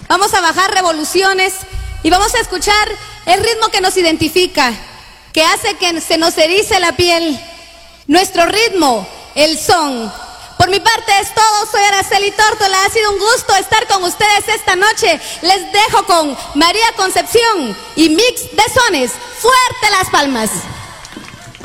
Vamos a bajar revoluciones y vamos a escuchar el ritmo que nos identifica, que hace que se nos erice la piel. Nuestro ritmo, el son. Por mi parte es todo, soy Araceli Tórtola, ha sido un gusto estar con ustedes esta noche. Les dejo con María Concepción y Mix de Sones. Fuerte las palmas.